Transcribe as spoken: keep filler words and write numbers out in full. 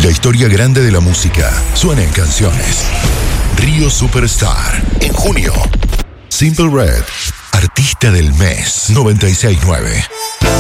La historia grande de la música suena en canciones. Río Superstar, en junio. Simple Red, artista del mes, noventa y seis punto nueve.